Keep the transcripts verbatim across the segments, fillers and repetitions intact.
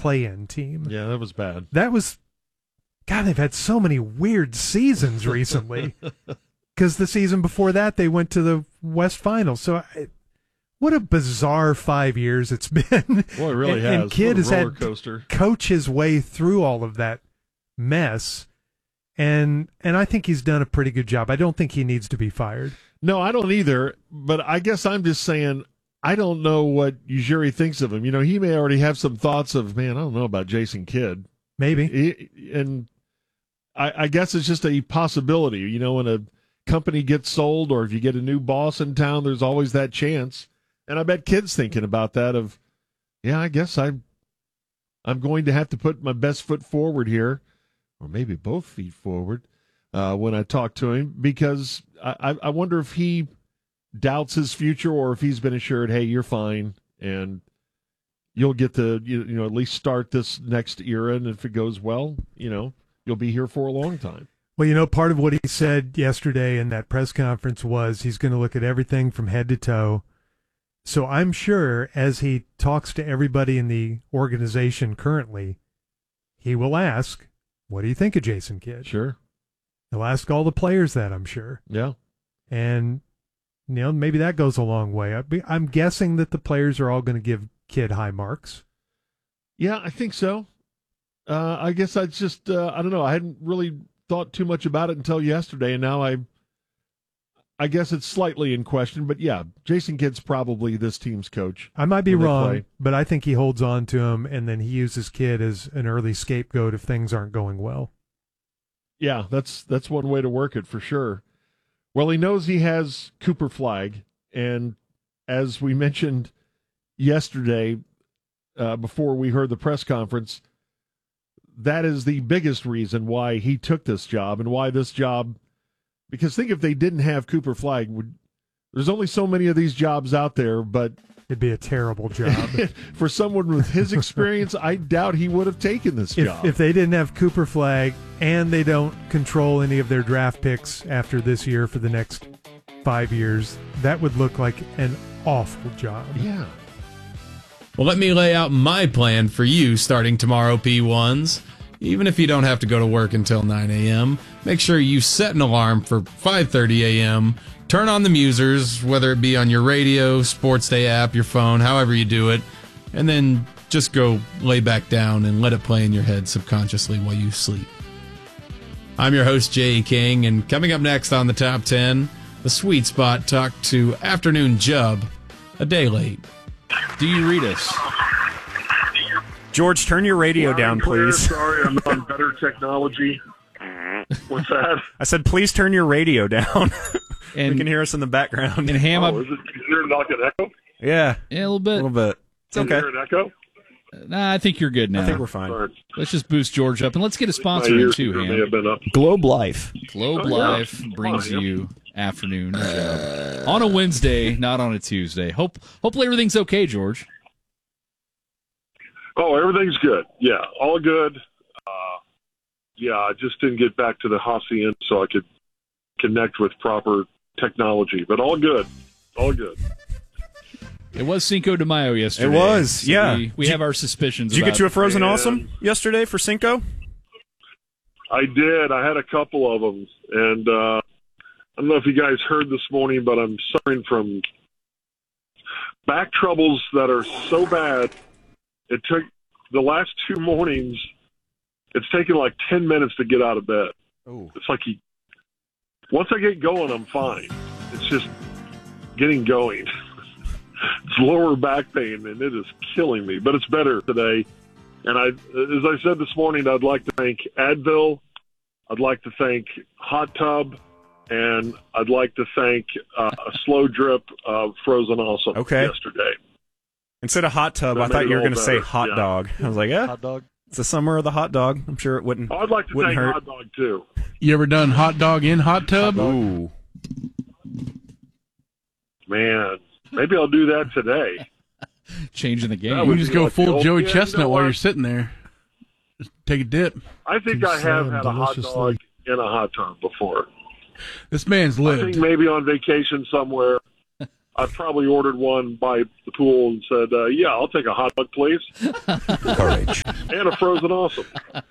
play-in team. Yeah, that was bad. That was, God, they've had so many weird seasons recently. Because the season before that, they went to the West Finals. So, I, what a bizarre five years it's been. Boy, it really and, has. And Kidd has had coaster. to coach his way through all of that mess. And and I think he's done a pretty good job. I don't think he needs to be fired. No, I don't either. But I guess I'm just saying, I don't know what Ujiri thinks of him. You know, he may already have some thoughts of, man, I don't know about Jason Kidd. Maybe. He, and I, I guess it's just a possibility. You know, when a company gets sold or if you get a new boss in town, there's always that chance. And I bet Kidd's thinking about that of, yeah, I guess I'm, I'm going to have to put my best foot forward here. Or maybe both feet forward uh, when I talk to him, because I, I wonder if he doubts his future or if he's been assured, hey, you're fine, and you'll get to you know at least start this next era, and if it goes well, you know you'll be here for a long time. Well, you know, part of what he said yesterday in that press conference was he's going to look at everything from head to toe. So I'm sure as he talks to everybody in the organization currently, he will ask, what do you think of Jason Kidd? Sure. He'll ask all the players that, I'm sure. Yeah. And, you know, maybe that goes a long way. I, I'm guessing that the players are all going to give Kidd high marks. Yeah, I think so. Uh, I guess I just, uh, I don't know. I hadn't really thought too much about it until yesterday, and now I I guess it's slightly in question. But, yeah, Jason Kidd's probably this team's coach. I might be wrong, but I think he holds on to him, and then he uses Kidd as an early scapegoat if things aren't going well. Yeah, that's that's one way to work it for sure. Well, he knows he has Cooper Flagg, and as we mentioned yesterday uh, before we heard the press conference, that is the biggest reason why he took this job and why this job, because think if they didn't have Cooper Flagg, would, there's only so many of these jobs out there, but it'd be a terrible job. For someone with his experience, I doubt he would have taken this if, job. If they didn't have Cooper Flagg and they don't control any of their draft picks after this year for the next five years, that would look like an awful job. Yeah. Well, let me lay out my plan for you starting tomorrow, P ones. Even if you don't have to go to work until nine a.m., make sure you set an alarm for five thirty a.m., turn on the musers, whether it be on your radio, Sports Day app, your phone, however you do it, and then just go lay back down and let it play in your head subconsciously while you sleep. I'm your host, Jay King, and coming up next on the Top ten, the Sweet Spot talked to Afternoon Jub a day late. Do you read us? George, turn your radio Loud down, clear. please. Sorry, I'm on better technology. What's that? I said, please turn your radio down. And we can hear us in the background. And Ham, oh, is it considered like an echo? Yeah. Yeah, a little bit. A little bit. It's okay. Is there an echo? Nah, I think you're good now. I think we're fine. Right. Let's just boost George up, and let's get a sponsor My in ears too, may Ham. have been up. Globe Life. Globe Oh, yeah. Life brings Oh, yeah. you afternoon Jub. On a Wednesday, not on a Tuesday. Hope hopefully everything's okay, George. Oh, everything's good. Yeah, all good. Uh, yeah, I just didn't get back to the Hacienda so I could connect with proper technology, but all good. All good. It was Cinco de Mayo yesterday. It was, so yeah. We, we Did have our suspicions. Did you about get you a Frozen And- Awesome yesterday for Cinco? I did. I had a couple of them, and uh, I don't know if you guys heard this morning, but I'm suffering from back troubles that are so bad. It took the last two mornings. It's taken like ten minutes to get out of bed. Oh. It's like you, once I get going, I'm fine. It's just getting going. It's lower back pain, and it is killing me. But it's better today. And I, as I said this morning, I'd like to thank Advil. I'd like to thank Hot Tub. And I'd like to thank uh, a slow drip of Frozen Awesome Okay. yesterday. Instead of hot tub, That I thought made you were it all going to say better, hot yeah. dog. I was like, yeah, Hot dog. it's the summer of the hot dog. I'm sure it wouldn't. Oh, I'd like to Wouldn't thank hurt. Hot Dog, too. You ever done hot dog in hot tub? Ooh. Man, maybe I'll do that today. Changing the That game. You would can just be go like the full old- Joey Yeah, you Chestnut know while what? you're sitting there. Just take a dip. I think To I have slam had a hot deliciously. dog in a hot tub before. This man's I think lived. maybe on vacation somewhere. I probably ordered one by the pool and said, uh, yeah, I'll take a hot dog, please. Courage. And a frozen awesome.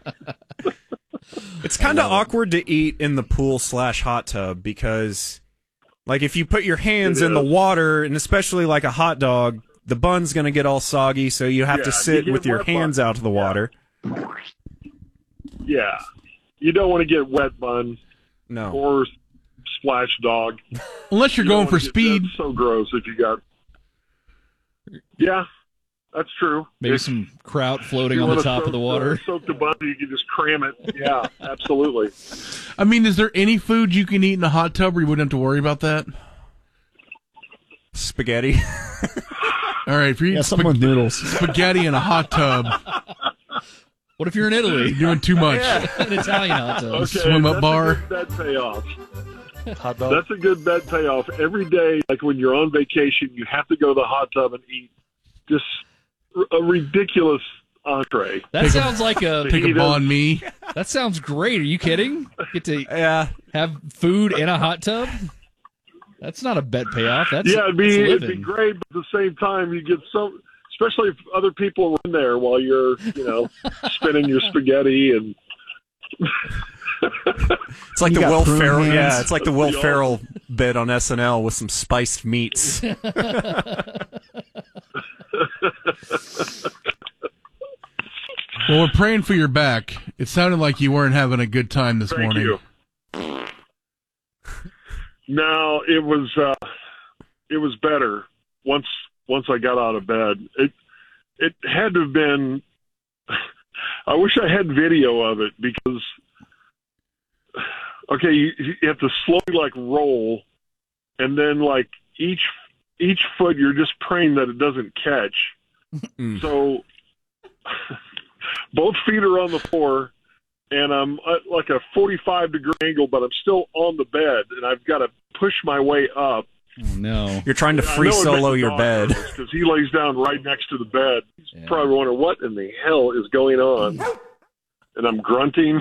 It's kind of awkward to eat in the pool slash hot tub because, like, if you put your hands It in the is. water, and especially like a hot dog, the bun's going to get all soggy, so you have Yeah, to sit you get with your wet hands bun. out of the Yeah. water. Yeah. You don't want to get wet bun No. or splash dog. Unless you're You don't going for wanna get- speed. That's so gross if you got. Yeah, that's true. Maybe If some kraut floating you on the wanna top soak of the water. soak the bun, you can just cram it. Yeah, absolutely. I mean, is there any food you can eat in a hot tub where you wouldn't have to worry about that? Spaghetti. All right, if you're eating Yeah, something with noodles. spaghetti in a hot tub, What if you're in Italy? you're doing too much. An Italian hot tub. Okay, Swim up that's bar. a good bet payoff. Hot dog. That's a good bet payoff. Every day, like when you're on vacation, you have to go to the hot tub and eat just a ridiculous entree. That sounds like a. Take a He banh mi. That sounds great. Are you kidding? Get to Yeah. have food in a hot tub? That's not a bet payoff. That's Yeah, it'd be that's it'd be living. great, but at the same time, you get some, especially if other people are in there while you're, you know, spinning your spaghetti and. It's like You the got Will prune Ferrell. hands. Yeah, it's like the Will Yeah. Ferrell bit on S N L with some spiced meats. Well, we're praying for your back. It sounded like you weren't having a good time this Thank morning. you. No, it was uh, it was better once once I got out of bed. It it had to have been. I wish I had video of it because. Okay, you, you have to slowly like roll, and then like each each foot you're just praying that it doesn't catch. Mm. So both feet are on the floor, and I'm at like a forty-five degree angle, but I'm still on the bed, and I've got to push my way up. Oh, no. You're trying to free solo your bed. Because he lays down right next to the bed. He's Yeah. probably wondering what in the hell is going on, and I'm grunting.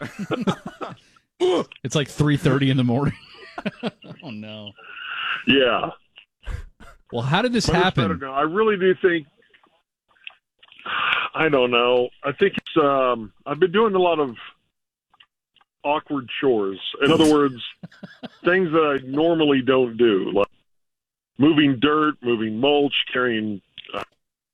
It's like three thirty in the morning. Oh, no. Yeah. Well, how did this But it's better happen? now. I really do think. I don't know. I think it's. Um, I've been doing a lot of awkward chores. In other words, things that I normally don't do, like moving dirt, moving mulch, carrying, uh,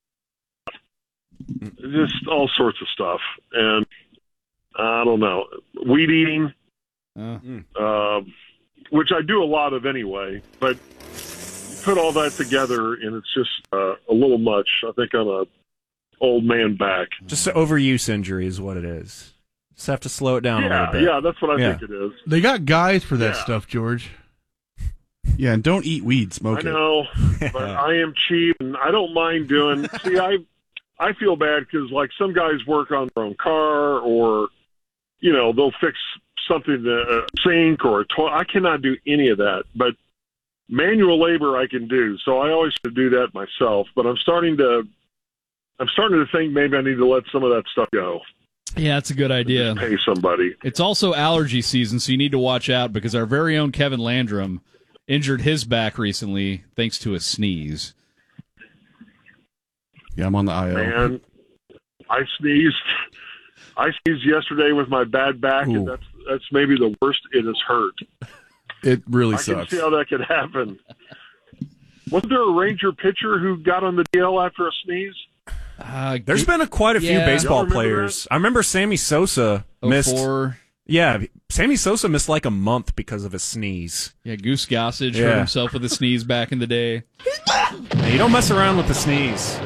just all sorts of stuff. And I don't know, weed eating, Uh, uh, which I do a lot of anyway. But put all that together, and it's just uh, a little much. I think on a old man back. Just an overuse injury is what it is. Just have to slow it down a Yeah, little bit. yeah, that's what I Yeah. think it is. They got guys for that Yeah. stuff, George. Yeah, and don't eat weed, smoke I it. know, but I am cheap, and I don't mind doing. See, I I feel bad because like some guys work on their own car, or you know they'll fix something, a sink or a toilet. I cannot do any of that, but manual labor I can do. So I always have to do that myself. But I'm starting to I'm starting to think maybe I need to let some of that stuff go. yeah, that's a good idea. Pay somebody. It's also allergy season, so you need to watch out because our very own Kevin Landrum injured his back recently thanks to a sneeze. Yeah, I'm on the I O. Man, I sneezed. I sneezed yesterday with my bad back, Ooh. and that's that's maybe the worst. It has hurt. It really I sucks. can see how that could happen. Wasn't there a Ranger pitcher who got on the D L after a sneeze? Uh, There's been a, quite a few Yeah. baseball Y'all remember players. I remember Sammy Sosa missed. oh four. Yeah, Sammy Sosa missed like a month because of a sneeze. Yeah, Goose Gossage hurt Yeah. himself with a sneeze back in the day. Now, you don't mess around with the sneeze.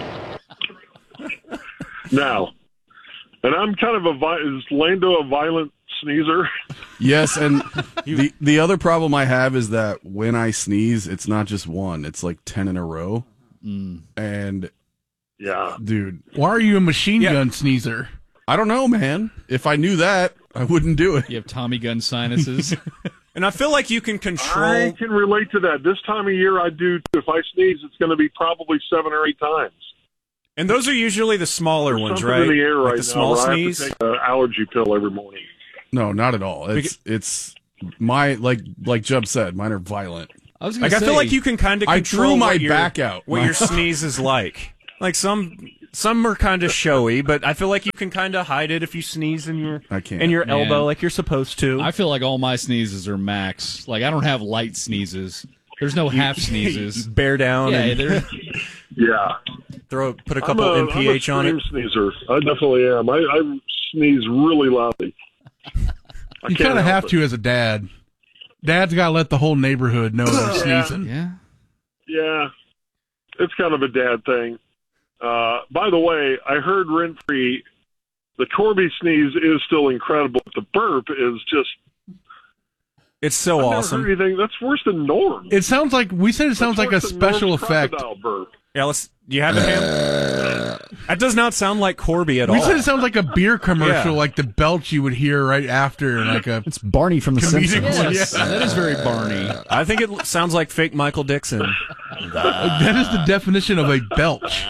Now, and I'm kind of a vi- is Lando a violent sneezer? Yes, and the the other problem I have is that when I sneeze, it's not just one; it's like ten in a row. Mm. And Yeah. dude, Why are you a machine Yeah. gun sneezer? I don't know, man. If I knew that, I wouldn't do it. You have Tommy gun sinuses. And I feel like you can I control. can relate to that. This time of year, I do. Too. If I sneeze, it's going to be probably seven or eight times. And those are usually the smaller There's ones, something right? in the air Like right the now small where sneeze. I have to take an allergy pill every morning. No, not at all. It's it's my like like Jub said, mine are violent. I was gonna Like, say, I feel like you can kind of I control threw my what your, back out. what My- your sneeze is like. Like, some some are kind of showy, but I feel like you can kind of hide it if you sneeze in your I can't. in your Man. elbow like you're supposed to. I feel like all my sneezes are max. Like I don't have light sneezes. There's no half sneezes. Bear down Yeah, and they're Yeah. throw put a I'm couple a, M P H I'm a on it. extreme sneezer. I definitely am. I, I sneeze really loudly. I You can't kind of help have it. to as a dad. Dad's got to let the whole neighborhood know they're Yeah. sneezing. yeah. Yeah, it's kind of a dad thing. Uh, by the way, I heard rent-free, the Corby sneeze is still incredible. But the burp is just It's so I've awesome. never heard anything that's worse than Norm. It sounds like, we said it sounds That's like a worse than special Norm's effect. crocodile burp. Yeah, let's. Do you have it, Ham? That does not sound like Corby at We all. said it sounds like a beer commercial, Yeah. like the belch you would hear right after, like a It's Barney from The comedic Simpsons. one. Yes, Yeah. that is very Barney. I think it l- sounds like fake Michael Dixon. That is the definition of a belch.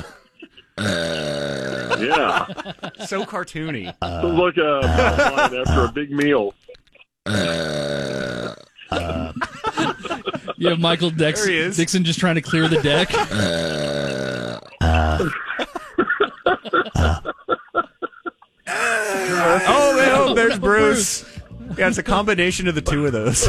Yeah, So cartoony. sounds like a line after a big meal. You have Michael Dex- There he is. Dixon just trying to clear the deck. Oh, man, oh, there's Bruce. Yeah, it's a combination of the two of those.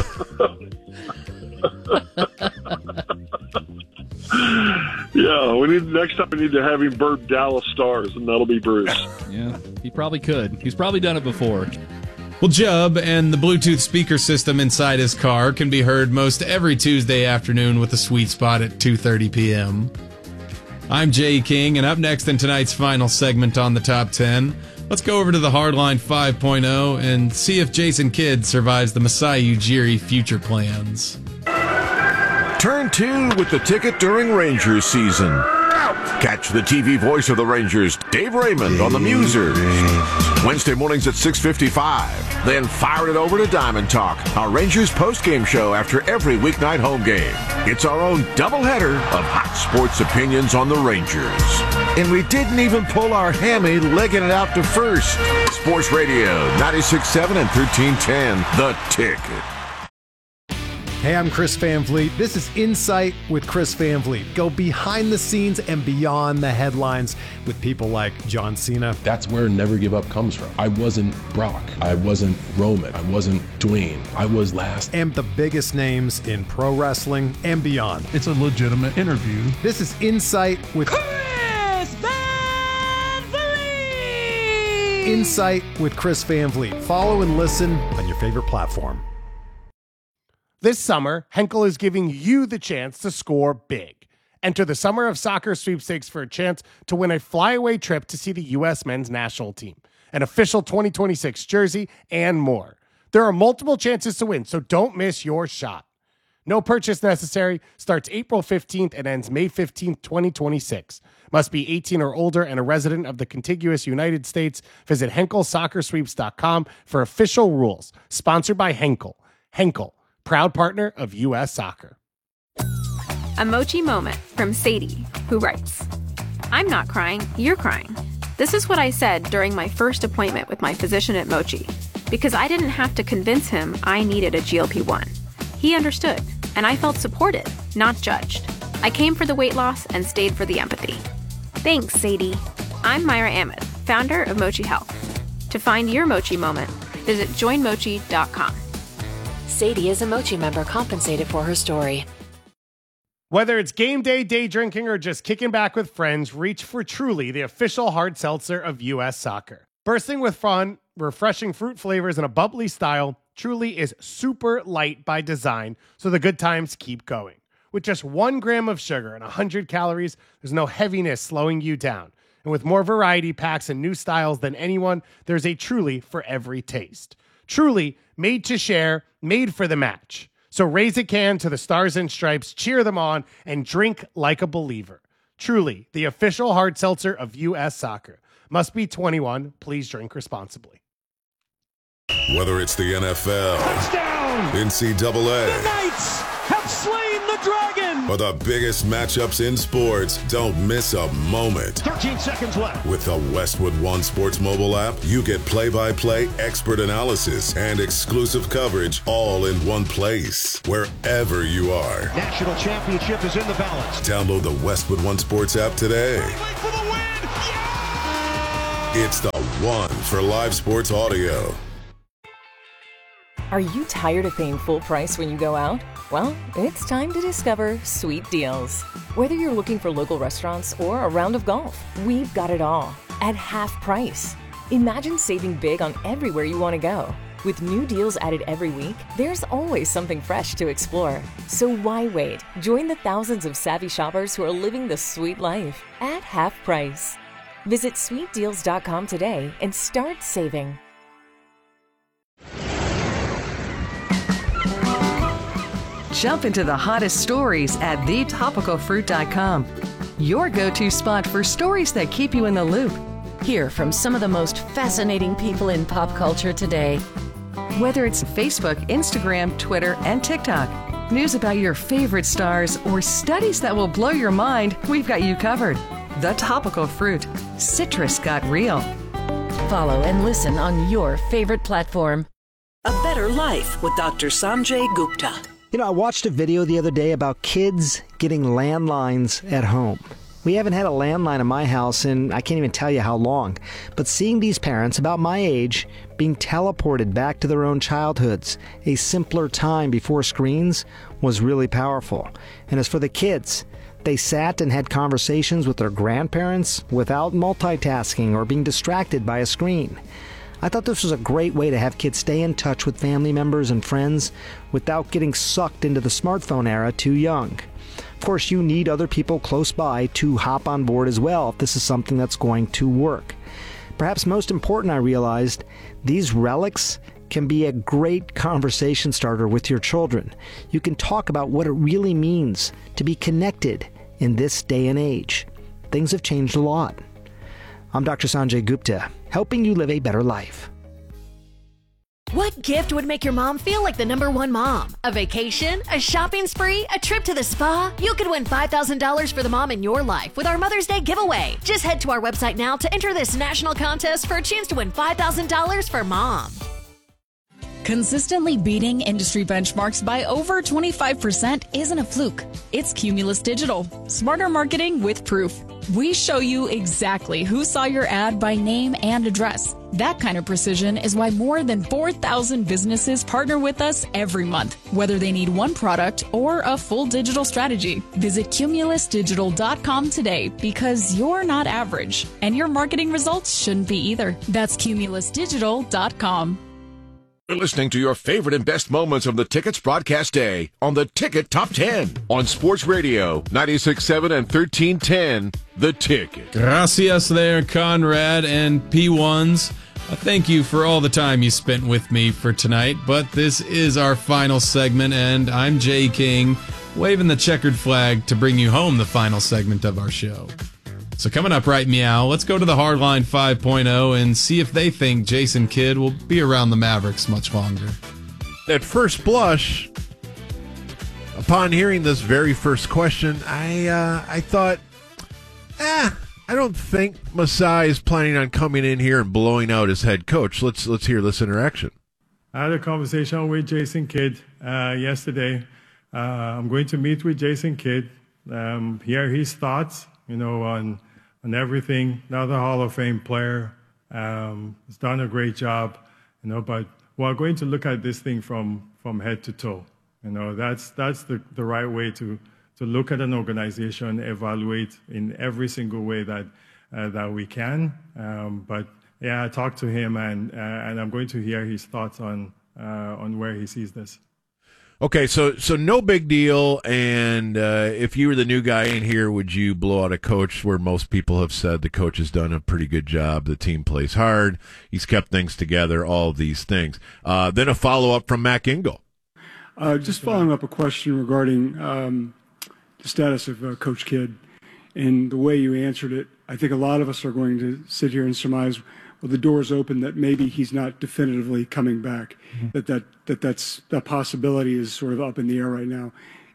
Yeah, we need next time we need to have him burp Dallas Stars, and that'll be Bruce. Yeah, he probably could. He's probably done it before. Well, Jubb and the Bluetooth speaker system inside his car can be heard most every Tuesday afternoon with a sweet spot at two thirty p.m. I'm Jay King, and up next in tonight's final segment on the Top ten, let's go over to the Hardline five point oh and see if Jason Kidd survives the Masai Ujiri future plans. Turn two with the ticket during Rangers season. Catch the T V voice of the Rangers, Dave Raymond, on the Musers. Wednesday mornings at six fifty-five. Then fire it over to Diamond Talk, our Rangers postgame show after every weeknight home game. It's our own doubleheader of hot sports opinions on the Rangers. And we didn't even pull our hammy legging it out to first. Sports Radio, ninety-six point seven and thirteen ten, The Ticket. Hey, I'm Chris Van Vliet. This is Insight with Chris Van Vliet. Go behind the scenes and beyond the headlines with people like John Cena. That's where Never Give Up comes from. I wasn't Brock. I wasn't Roman. I wasn't Dwayne. I was last. And the biggest names in pro wrestling and beyond. It's a legitimate interview. This is Insight with Chris Van Vliet. Insight with Chris Van Vliet. Follow and listen on your favorite platform. This summer, Henkel is giving you the chance to score big. Enter the Summer of Soccer sweepstakes for a chance to win a flyaway trip to see the U S men's national team, an official twenty twenty-six jersey, and more. There are multiple chances to win, so don't miss your shot. No purchase necessary, starts April fifteenth and ends May fifteenth, twenty twenty-six. Must be eighteen or older and a resident of the contiguous United States. Visit henkel soccer sweeps dot com for official rules. Sponsored by Henkel. Henkel, proud partner of U S Soccer. A Mochi moment from Sadie, who writes, I'm not crying, you're crying. This is what I said during my first appointment with my physician at Mochi, because I didn't have to convince him I needed a G L P one. He understood, and I felt supported, not judged. I came for the weight loss and stayed for the empathy. Thanks, Sadie. I'm Myra Ahmed, founder of Mochi Health. To find your Mochi moment, visit join mochi dot com. Sadie is a Mochi member compensated for her story. Whether it's game day, day drinking, or just kicking back with friends, reach for Truly, the official hard seltzer of U S Soccer. Bursting with fun, refreshing fruit flavors, and a bubbly style, Truly is super light by design, so the good times keep going. With just one gram of sugar and one hundred calories, there's no heaviness slowing you down. And with more variety packs and new styles than anyone, there's a Truly for every taste. Truly, made to share, made for the match. So raise a can to the Stars and Stripes, cheer them on, and drink like a believer. Truly, the official hard seltzer of U S Soccer. Must be twenty-one. Please drink responsibly. Whether it's the N F L, Touchdown! N C double A, The Knights have slain the dragon! For the biggest matchups in sports, don't miss a moment. thirteen seconds left. With the Westwood One Sports mobile app, you get play-by-play expert analysis and exclusive coverage all in one place, wherever you are. National championship is in the balance. Download the Westwood One Sports app today. For the win! Yeah! It's the one for live sports audio. Are you tired of paying full price when you go out? Well, it's time to discover Sweet Deals. Whether you're looking for local restaurants or a round of golf, we've got it all at half price. Imagine saving big on everywhere you want to go. With new deals added every week, there's always something fresh to explore. So why wait? Join the thousands of savvy shoppers who are living the sweet life at half price. Visit sweet deals dot com today and start saving. Jump into the hottest stories at the topical fruit dot com. Your go-to spot for stories that keep you in the loop. Hear from some of the most fascinating people in pop culture today. Whether it's Facebook, Instagram, Twitter, and TikTok, news about your favorite stars, or studies that will blow your mind, we've got you covered. The Topical Fruit. Citrus got real. Follow and listen on your favorite platform. A Better Life with Doctor Sanjay Gupta. You know, I watched a video the other day about kids getting landlines at home. We haven't had a landline in my house in I can't even tell you how long. But seeing these parents about my age being teleported back to their own childhoods, a simpler time before screens, was really powerful. And as for the kids, they sat and had conversations with their grandparents without multitasking or being distracted by a screen. I thought this was a great way to have kids stay in touch with family members and friends without getting sucked into the smartphone era too young. Of course, you need other people close by to hop on board as well if this is something that's going to work. Perhaps most important, I realized, these relics can be a great conversation starter with your children. You can talk about what it really means to be connected in this day and age. Things have changed a lot. I'm Doctor Sanjay Gupta, helping you live a better life. What gift would make your mom feel like the number one mom? A vacation? A shopping spree? A trip to the spa? You could win five thousand dollars for the mom in your life with our Mother's Day giveaway. Just head to our website now to enter this national contest for a chance to win five thousand dollars for mom. Consistently beating industry benchmarks by over twenty-five percent isn't a fluke. It's Cumulus Digital. Smarter marketing with proof. We show you exactly who saw your ad by name and address. That kind of precision is why more than four thousand businesses partner with us every month, whether they need one product or a full digital strategy. Visit cumulus digital dot com today because you're not average, and your marketing results shouldn't be either. That's cumulus digital dot com. You're listening to your favorite and best moments of the Ticket's broadcast day on the Ticket Top ten on Sports Radio ninety-six point seven and thirteen ten. The Ticket. Gracias there, Conrad and P ones. Uh, thank you for all the time you spent with me for tonight, but this is our final segment, and I'm Jay King, waving the checkered flag to bring you home the final segment of our show. So coming up right meow, let's go to the Hardline five point oh and see if they think Jason Kidd will be around the Mavericks much longer. At first blush, upon hearing this very first question, I uh, I thought, ah, I don't think Masai is planning on coming in here and blowing out his head coach. Let's let's hear this interaction. I had a conversation with Jason Kidd uh, yesterday. Uh, I'm going to meet with Jason Kidd, um, hear his thoughts, you know, on on everything. Another Hall of Fame player. Um, has done a great job, you know, but we're going to look at this thing from, from head to toe. You know, that's that's the, the right way to, to look at an organization, evaluate in every single way that uh, that we can. Um, but yeah, I talked to him, and uh, and I'm going to hear his thoughts on uh, on where he sees this. Okay, so so no big deal, and uh, if you were the new guy in here, would you blow out a coach where most people have said the coach has done a pretty good job, the team plays hard, he's kept things together, all of these things. Uh, then a follow-up from Mac Engel. Uh, just following up a question regarding um, the status of uh, Coach Kidd and the way you answered it, I think a lot of us are going to sit here and surmise, well, the door's open that maybe he's not definitively coming back, mm-hmm. that, that that that's that possibility is sort of up in the air right now.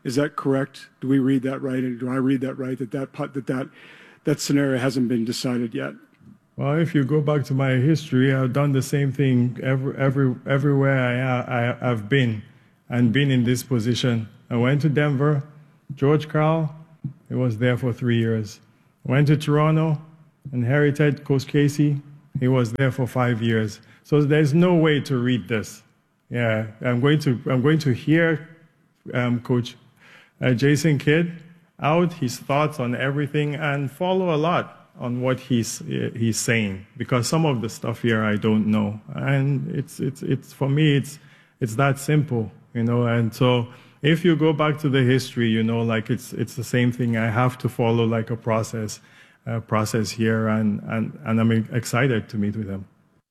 Is that correct? Do we read that right? And do I read that right? That that pot, that that that scenario hasn't been decided yet. Well, if you go back to my history, I've done the same thing every, every, everywhere I, I, I've been and been in this position. I went to Denver, George Karl, he was there for three years. I went to Toronto, inherited Coach Casey, he was there for five years. So there's no way to read this. Yeah, I'm going to, I'm going to hear um, Coach uh, Jason Kidd out, his thoughts on everything, and follow a lot on what he's he's saying, because some of the stuff here I don't know, and it's it's it's for me it's it's that simple, you know. And so if you go back to the history, you know, like it's it's the same thing. I have to follow like a process, uh, process here, and and and I'm excited to meet with him.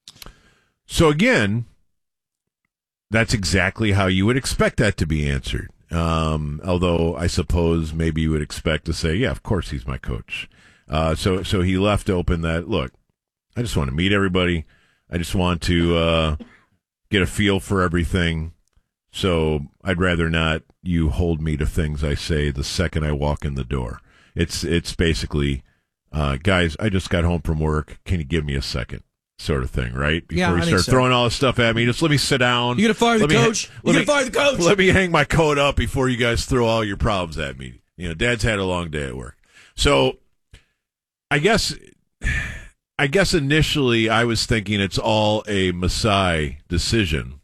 So again, that's exactly how you would expect that to be answered. Um, although I suppose maybe you would expect to say, yeah, of course he's my coach. Uh, so, so he left open that, look, I just want to meet everybody. I just want to, uh, get a feel for everything. So I'd rather not you hold me to things I say the second I walk in the door. It's, it's basically, uh, guys, I just got home from work. Can you give me a second? Sort of thing, right? Before Yeah, you I think start so. throwing all this stuff at me, just let me sit down. You gonna fire the Let me coach? ha- You let gonna me- fire the coach? Let me hang my coat up before you guys throw all your problems at me. You know, Dad's had a long day at work. So I guess I guess initially I was thinking it's all a Masai decision.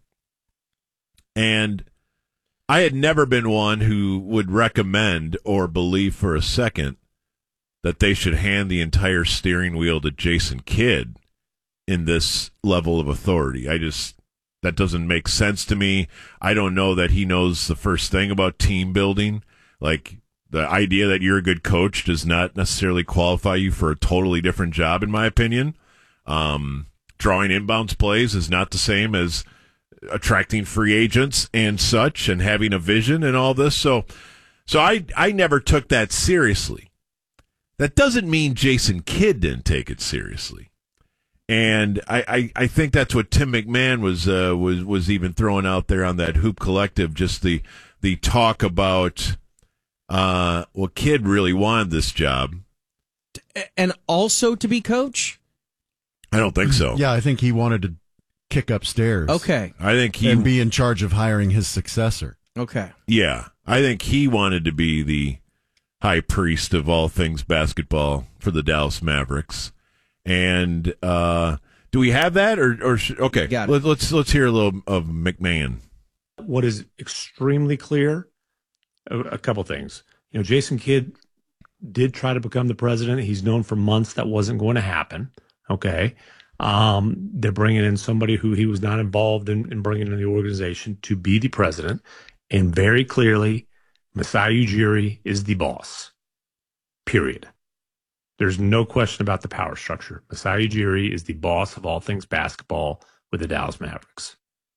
And I had never been one who would recommend or believe for a second that they should hand the entire steering wheel to Jason Kidd in this level of authority. I just, that doesn't make sense to me. I don't know that he knows the first thing about team building. Like, the idea that you're a good coach does not necessarily qualify you for a totally different job, in my opinion. Um, drawing inbounds plays is not the same as attracting free agents and such, and having a vision and all this. So, so I, I never took that seriously. That doesn't mean Jason Kidd didn't take it seriously. And I, I, I think that's what Tim McMahon was uh, was was even throwing out there on that Hoop Collective, just the the talk about, uh, well, Kidd really wanted this job. And also to be coach? I don't think so. Yeah, I think he wanted to kick upstairs. Okay. I think he and be in charge of hiring his successor. Okay. Yeah, I think he wanted to be the high priest of all things basketball for the Dallas Mavericks. And uh, do we have that, or, or sh- okay? Let, let's let's hear a little of McMahon. What is extremely clear, a, a couple things. You know, Jason Kidd did try to become the president. He's known for months that wasn't going to happen. Okay, um, they're bringing in somebody who he was not involved in, in bringing in the organization to be the president, and very clearly, Masai Ujiri is the boss. Period. There's no question about the power structure. Masai Ujiri is the boss of all things basketball with the Dallas Mavericks.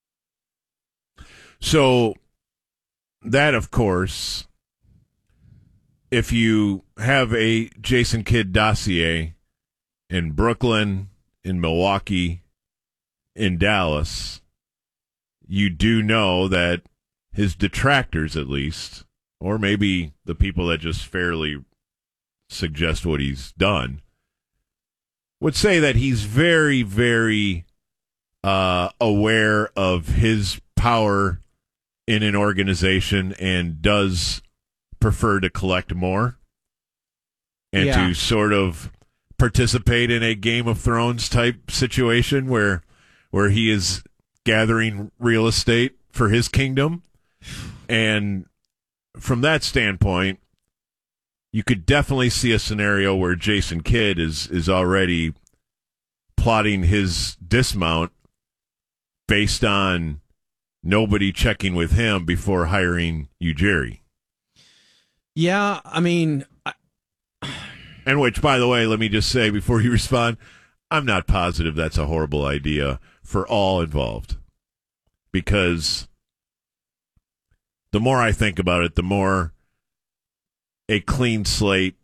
So that, of course, if you have a Jason Kidd dossier in Brooklyn, in Milwaukee, in Dallas, you do know that his detractors, at least, or maybe the people that just fairly suggest what he's done, would say that he's very, very uh, aware of his power in an organization and does prefer to collect more and Yeah. to sort of participate in a Game of Thrones type situation where where he is gathering real estate for his kingdom. And from that standpoint, you could definitely see a scenario where Jason Kidd is is already plotting his dismount based on nobody checking with him before hiring Ujiri. Yeah, I mean, I, And which, by the way, let me just say before you respond, I'm not positive that's a horrible idea for all involved. Because the more I think about it, the more a clean slate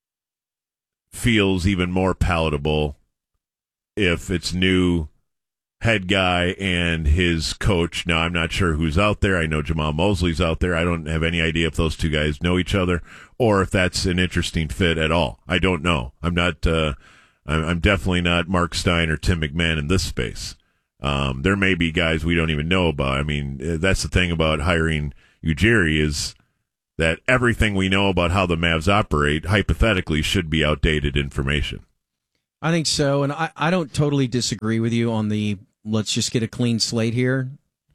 feels even more palatable if it's new head guy and his coach. Now, I'm not sure who's out there. I know Jamal Mosley's out there. I don't have any idea if those two guys know each other or if that's an interesting fit at all. I don't know. I'm not. Uh, I'm, I'm definitely not Mark Stein or Tim McMahon in this space. Um, there may be guys we don't even know about. I mean, that's the thing about hiring Ujiri is that everything we know about how the Mavs operate hypothetically should be outdated information. I think so, and I, I don't totally disagree with you on the let's just get a clean slate here.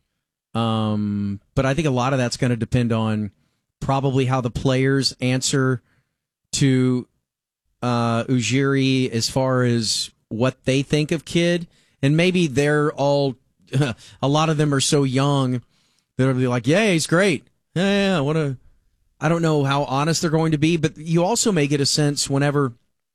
Um, but I think a lot of that's going to depend on probably how the players answer to uh, Ujiri as far as what they think of Kidd. And maybe they're all, a lot of them are so young that they'll be like, yeah, he's great. Yeah, yeah, what a, I don't know how honest they're going to be, but you also may get a sense whenever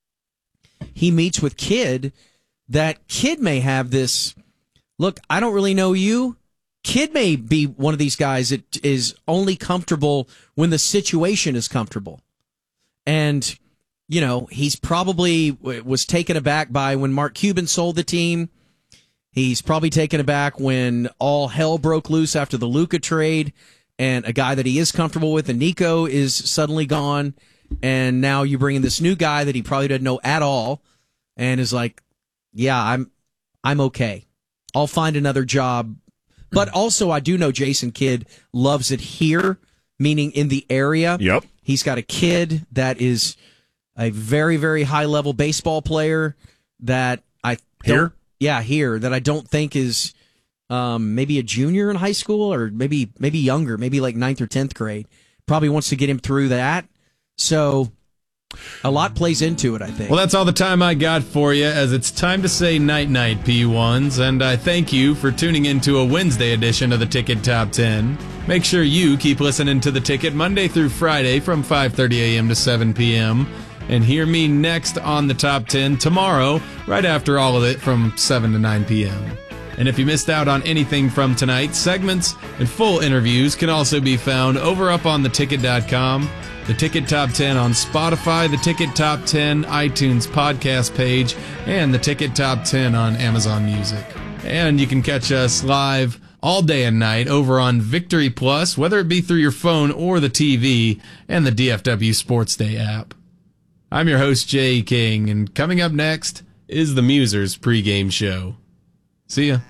he meets with Kidd that Kidd may have this, look, I don't really know you. Kidd may be one of these guys that is only comfortable when the situation is comfortable. And, you know, he's probably was taken aback by when Mark Cuban sold the team. He's probably taken aback when all hell broke loose after the Luka trade and a guy that he is comfortable with, and Nico, is suddenly gone. And now you bring in this new guy that he probably doesn't know at all and is like, yeah, I'm I'm okay. I'll find another job. But also I do know Jason Kidd loves it here, meaning in the area. Yep. He's got a kid that is a very, very high-level baseball player that I don't, Here? Yeah, here, that I don't think is um, maybe a junior in high school or maybe maybe younger, maybe like ninth or tenth grade. Probably wants to get him through that. So a lot plays into it, I think. Well, that's all the time I got for you, as it's time to say night-night, P ones, and I thank you for tuning into a Wednesday edition of the Ticket Top ten. Make sure you keep listening to The Ticket Monday through Friday from five thirty a.m. to seven p.m., and hear me next on the Top ten tomorrow, right after all of it from seven to nine p.m. And if you missed out on anything from tonight, segments and full interviews can also be found over up on the ticket dot com, the Ticket Top ten on Spotify, the Ticket Top ten iTunes podcast page, and the Ticket Top ten on Amazon Music. And you can catch us live all day and night over on Victory Plus, whether it be through your phone or the T V, and the D F W Sports Day app. I'm your host, Jay King, and coming up next is the Musers pregame show. See ya.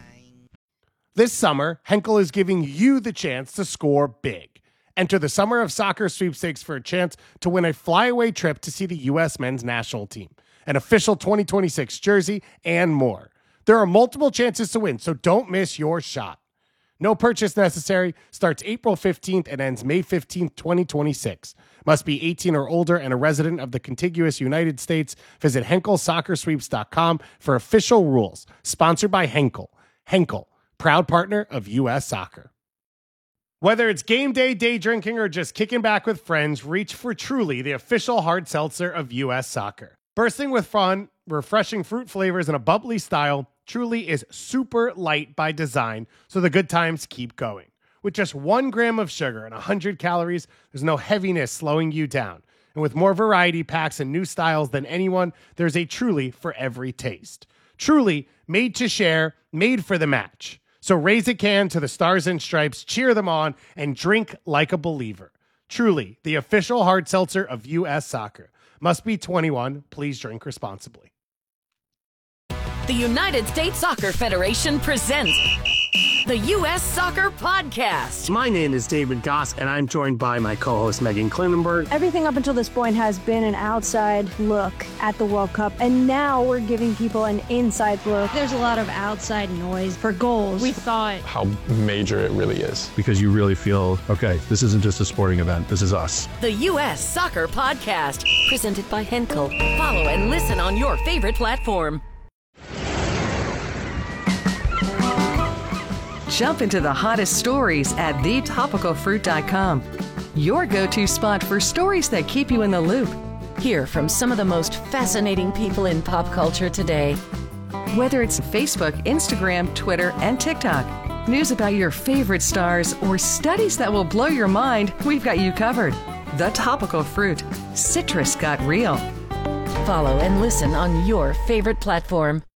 This summer, Henkel is giving you the chance to score big. Enter the Summer of Soccer sweepstakes for a chance to win a flyaway trip to see the U S men's national team, an official twenty twenty-six jersey, and more. There are multiple chances to win, so don't miss your shot. No purchase necessary. Starts April fifteenth and ends May fifteenth, twenty twenty-six. Must be eighteen or older and a resident of the contiguous United States. Visit Henkel Soccer Sweeps dot com for official rules. Sponsored by Henkel. Henkel, proud partner of U S Soccer. Whether it's game day, day drinking, or just kicking back with friends, reach for Truly, the official hard seltzer of U S Soccer. Bursting with fun, refreshing fruit flavors, and a bubbly style, Truly is super light by design, so the good times keep going. With just one gram of sugar and one hundred calories, there's no heaviness slowing you down. And with more variety packs and new styles than anyone, there's a Truly for every taste. Truly, made to share, made for the match. So raise a can to the Stars and Stripes, cheer them on, and drink like a believer. Truly, the official hard seltzer of U S Soccer. Must be twenty-one. Please drink responsibly. The United States Soccer Federation presents the U S Soccer Podcast. My name is David Goss, and I'm joined by my co-host Megan Klinenberg. Everything up until this point has been an outside look at the World Cup, and now we're giving people an inside look. There's a lot of outside noise for goals. We thought how major it really is. Because you really feel, okay, this isn't just a sporting event, this is us. The U S Soccer Podcast, presented by Henkel. Follow and listen on your favorite platform. Jump into the hottest stories at the topical fruit dot com. Your go-to spot for stories that keep you in the loop. Hear from some of the most fascinating people in pop culture today. Whether it's Facebook, Instagram, Twitter, and TikTok, news about your favorite stars, or studies that will blow your mind, we've got you covered. The Topical Fruit. Citrus got real. Follow and listen on your favorite platform.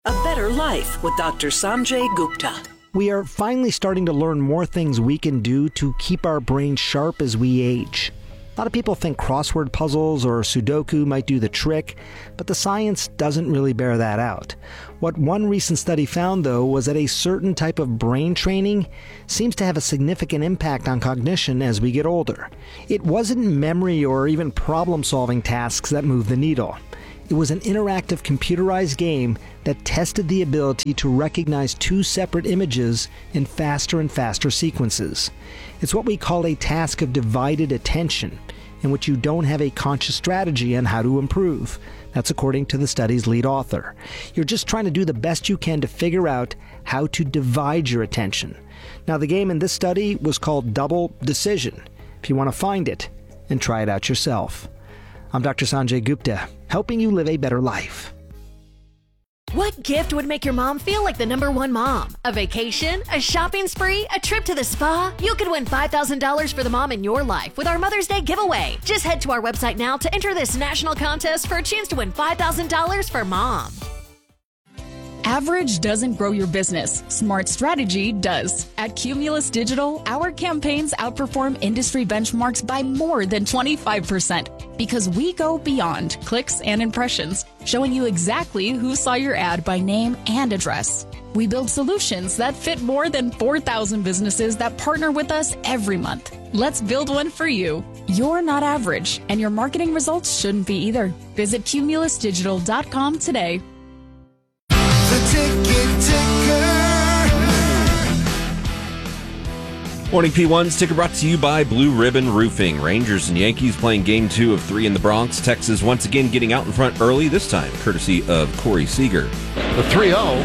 A Better Life with Doctor Sanjay Gupta. We are finally starting to learn more things we can do to keep our brains sharp as we age. A lot of people think crossword puzzles or Sudoku might do the trick, but the science doesn't really bear that out. What one recent study found, though, was that a certain type of brain training seems to have a significant impact on cognition as we get older. It wasn't memory or even problem-solving tasks that moved the needle. It was an interactive computerized game that tested the ability to recognize two separate images in faster and faster sequences. It's what we call a task of divided attention, in which you don't have a conscious strategy on how to improve. That's according to the study's lead author. You're just trying to do the best you can to figure out how to divide your attention. Now, the game in this study was called Double Decision. If you want to find it and try it out yourself. I'm Doctor Sanjay Gupta, helping you live a better life. What gift would make your mom feel like the number one mom? A vacation? A shopping spree? A trip to the spa? You could win five thousand dollars for the mom in your life with our Mother's Day giveaway. Just head to our website now to enter this national contest for a chance to win five thousand dollars for mom. Average doesn't grow your business. Smart strategy does. At Cumulus Digital, our campaigns outperform industry benchmarks by more than twenty-five percent because we go beyond clicks and impressions, showing you exactly who saw your ad by name and address. We build solutions that fit more than four thousand businesses that partner with us every month. Let's build one for you. You're not average, and your marketing results shouldn't be either. Visit cumulus digital dot com today. Morning P one's ticker brought to you by Blue Ribbon Roofing. Rangers and Yankees playing game two of three in the Bronx. Texas once again getting out in front early, this time courtesy of Corey Seager. The three oh,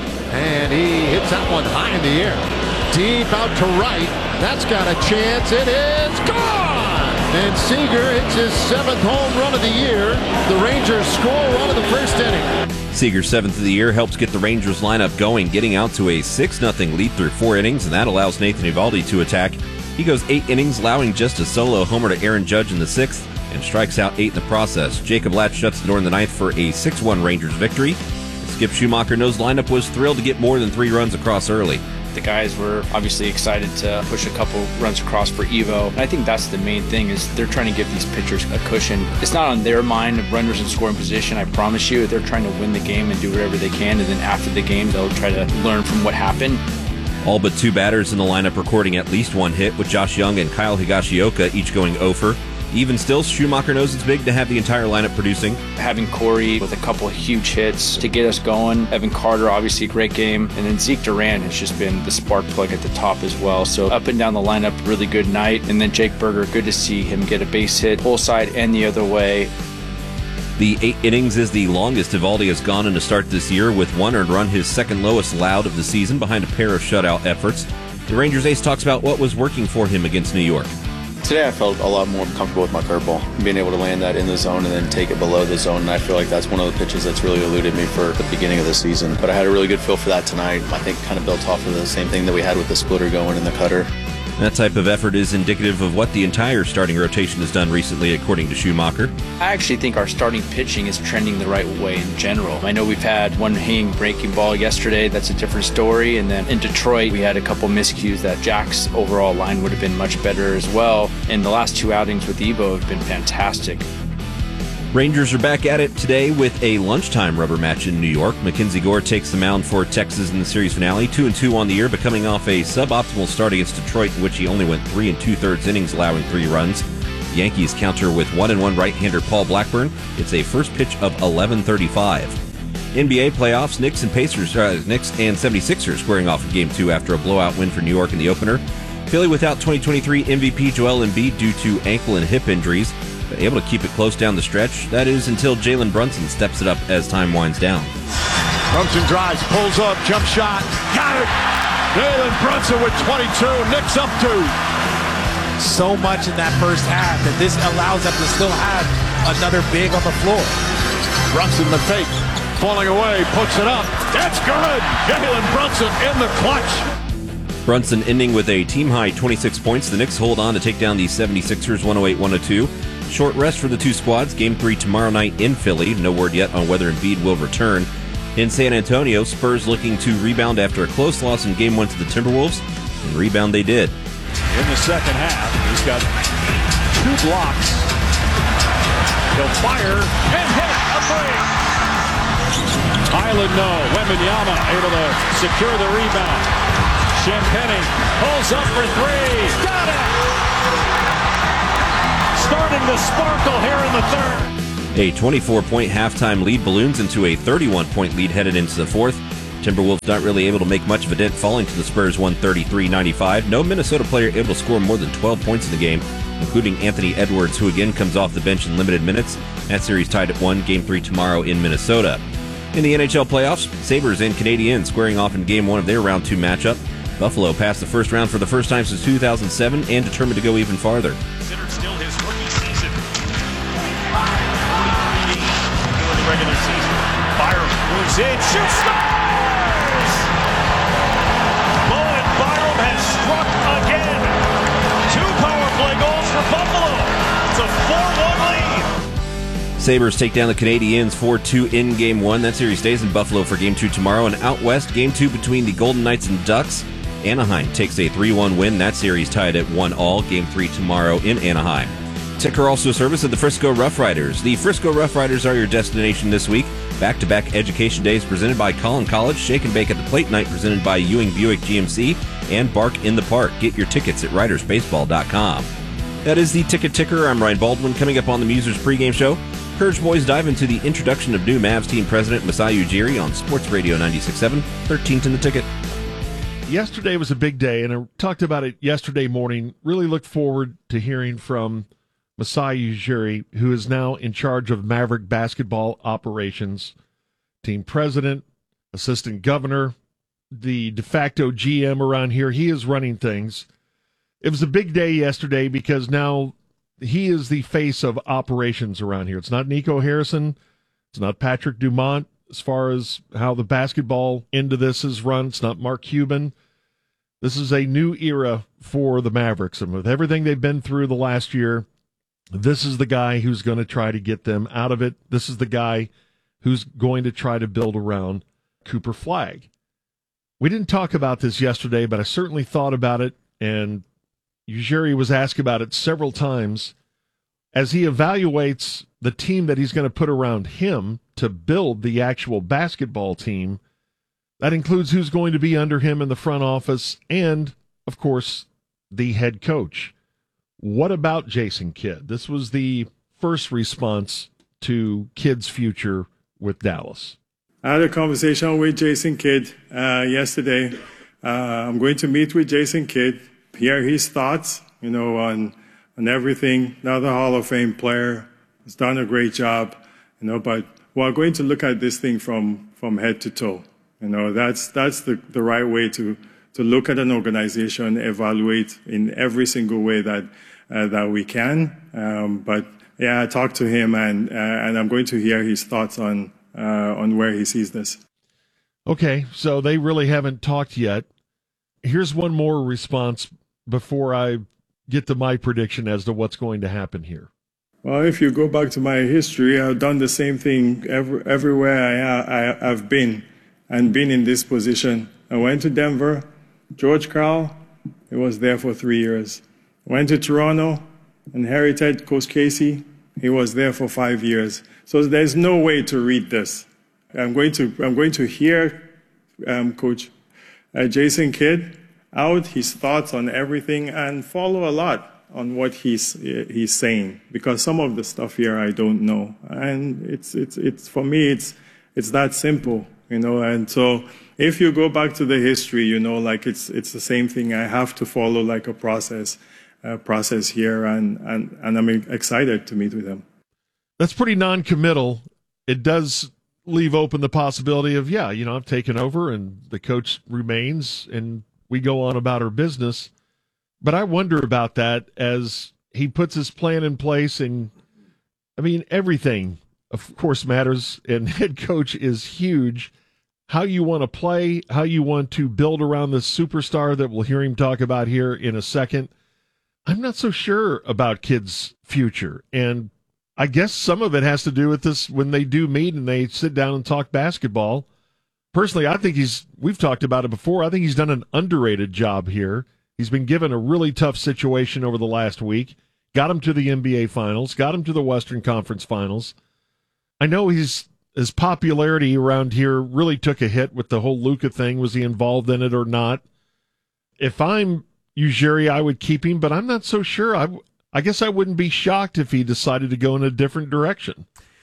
and he hits that one high in the air. Deep out to right. That's got a chance. It is gone! And Seager hits his seventh home run of the year. The Rangers score one in the first inning. Seager's seventh of the year helps get the Rangers lineup going, getting out to a six nothing lead through four innings, and that allows Nathan Eovaldi to attack. He goes eight innings, allowing just a solo homer to Aaron Judge in the sixth, and strikes out eight in the process. Jacob Latch shuts the door in the ninth for a six one Rangers victory. Skip Schumacher knows lineup was thrilled to get more than three runs across early. The guys were obviously excited to push a couple runs across for Evo. And I think that's the main thing, is they're trying to give these pitchers a cushion. It's not on their mind, runners in scoring position, I promise you. They're trying to win the game and do whatever they can, and then after the game, they'll try to learn from what happened. All but two batters in the lineup recording at least one hit, with Josh Young and Kyle Higashioka each going oh for. Even still, Schumacher knows it's big to have the entire lineup producing. Having Corey with a couple of huge hits to get us going. Evan Carter, obviously a great game. And then Zeke Duran has just been the spark plug at the top as well. So up and down the lineup, really good night. And then Jake Berger, good to see him get a base hit, full side and the other way. The eight innings is the longest Eovaldi has gone in a start this year, with one earned run, his second lowest allowed of the season, behind a pair of shutout efforts. The Rangers ace talks about what was working for him against New York. Today I felt a lot more comfortable with my curveball, being able to land that in the zone and then take it below the zone, and I feel like that's one of the pitches that's really eluded me for the beginning of the season. But I had a really good feel for that tonight. I think kind of built off of the same thing that we had with the splitter going in the cutter. That type of effort is indicative of what the entire starting rotation has done recently, according to Schumacher. I actually think our starting pitching is trending the right way in general. I know we've had one hanging breaking ball yesterday. That's a different story. And then in Detroit, we had a couple miscues that Jack's overall line would have been much better as well. And the last two outings with Evo have been fantastic. Rangers are back at it today with a lunchtime rubber match in New York. Mackenzie Gore takes the mound for Texas in the series finale, two and two on the year, but coming off a suboptimal start against Detroit, in which he only went three and two-thirds innings, allowing three runs. The Yankees counter with one and one right-hander Paul Blackburn. It's a first pitch of eleven thirty-five. N B A playoffs, Knicks and Pacers, uh, Knicks and seventy-sixers squaring off in Game Two after a blowout win for New York in the opener. Philly without twenty twenty-three M V P Joel Embiid due to ankle and hip injuries, but able to keep it close down the stretch. That is until Jalen Brunson steps it up as time winds down. Brunson drives, pulls up, jump shot, got it! Jalen Brunson with twenty-two, Knicks up two. So much in that first half that this allows them to still have another big on the floor. Brunson the fake, falling away, puts it up. That's good! Jalen Brunson in the clutch. Brunson ending with a team-high twenty-six points. The Knicks hold on to take down the seventy-sixers one oh eight one oh two. Short rest for the two squads. Game three tomorrow night in Philly. No word yet on whether Embiid will return. In San Antonio, Spurs looking to rebound after a close loss in Game one to the Timberwolves, and rebound they did. In the second half, he's got two blocks. He'll fire and hit a three. Highland no. Wembanyama able to secure the rebound. Champagny pulls up for three. Got it! Starting to sparkle here in the third. A twenty-four point halftime lead balloons into a thirty-one point lead headed into the fourth. Timberwolves not really able to make much of a dent, falling to the Spurs one thirty-three ninety-five. No Minnesota player able to score more than twelve points in the game, including Anthony Edwards, who again comes off the bench in limited minutes. That series tied at one, Game three tomorrow in Minnesota. In the N H L playoffs, Sabres and Canadiens squaring off in Game one of their Round two matchup. Buffalo passed the first round for the first time since two thousand seven and determined to go even farther. Considered still his rookie season. The regular season. Byram moves in, shoots, scores! Bowen Byram has struck again. Two power play goals for Buffalo. It's a four one lead. Sabres take down the Canadiens four two in Game one. That series stays in Buffalo for Game two tomorrow. And out west, Game two between the Golden Knights and Ducks. Anaheim takes a three one win. That series tied at one all. Game three tomorrow in Anaheim. Ticker also a service of the Frisco Rough Riders. The Frisco Rough Riders are your destination this week. Back-to-back education days presented by Collin College, Shake and Bake at the Plate Night presented by Ewing Buick G M C, and Bark in the Park. Get your tickets at riders baseball dot com. That is the Ticket Ticker. I'm Ryan Baldwin. Coming up on the Musers pregame show, Courage Boys dive into the introduction of new Mavs team president Masai Ujiri on Sports Radio ninety-six point seven, thirteenth in the Ticket. Yesterday was a big day, and I talked about it yesterday morning. Really look forward to hearing from Masai Ujiri, who is now in charge of Maverick basketball operations, team president, assistant governor, the de facto G M around here. He is running things. It was a big day yesterday because now he is the face of operations around here. It's not Nico Harrison. It's not Patrick Dumont as far as how the basketball end of this is run. It's not Mark Cuban. This is a new era for the Mavericks. And with everything they've been through the last year, this is the guy who's going to try to get them out of it. This is the guy who's going to try to build around Cooper Flagg. We didn't talk about this yesterday, but I certainly thought about it, and Ujiri was asked about it several times as he evaluates the team that he's going to put around him to build the actual basketball team. That includes who's going to be under him in the front office and, of course, the head coach. What about Jason Kidd? This was the first response to Kidd's future with Dallas. I had a conversation with Jason Kidd uh, yesterday. Uh, I'm going to meet with Jason Kidd, hear his thoughts, you know, on on everything. Another Hall of Fame player, has done a great job, you know. But we're going to look at this thing from from head to toe. You know, that's that's the the right way to to look at an organization, evaluate in every single way that. Uh, that we can, um, but yeah, I talked to him, and uh, and I'm going to hear his thoughts on uh, on where he sees this. Okay, so they really haven't talked yet. Here's one more response before I get to my prediction as to what's going to happen here. Well, if you go back to my history, I've done the same thing every, everywhere I, I I've been, and been in this position. I went to Denver, George Karl, he was there for three years. Went to Toronto, inherited Coach Casey. He was there for five years. So there's no way to read this. I'm going to I'm going to hear um, Coach uh, Jason Kidd out, his thoughts on everything, and follow a lot on what he's he's saying, because some of the stuff here I don't know, and it's it's it's for me it's it's that simple, you know. And so if you go back to the history, you know, like it's it's the same thing. I have to follow like a process. Uh, process here, and, and, and I'm excited to meet with him. That's pretty non-committal. It does leave open the possibility of, yeah, you know, I've taken over and the coach remains and we go on about our business. But I wonder about that as he puts his plan in place, and I mean, everything, of course, matters, and head coach is huge. How you want to play, how you want to build around this superstar that we'll hear him talk about here in a second. I'm not so sure about Kidd's future, and I guess some of it has to do with this when they do meet and they sit down and talk basketball. personally, I think he's, we've talked about it before, I think he's done an underrated job here. He's been given a really tough situation over the last week, got him to the N B A Finals, got him to the Western Conference Finals. I know he's, his popularity around here really took a hit with the whole Luka thing. Was he involved in it or not? If I'm Ujiri, I would keep him, but I'm not so sure. I, I guess I wouldn't be shocked if he decided to go in a different direction.